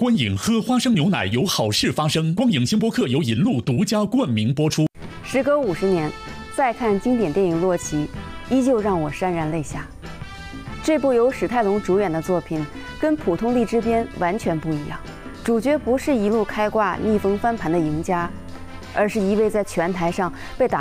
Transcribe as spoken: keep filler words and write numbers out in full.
观影喝花生牛奶有好事发生。光影星播客由银鹿独家冠名播出。 时隔五十年，再看经典电影《洛奇》，依旧让我潸然泪下。这部由史泰龙主演的作品，跟普通荔枝边完全不一样。主角不是一路开挂、逆风翻盘的赢家，而是一位在拳台上被打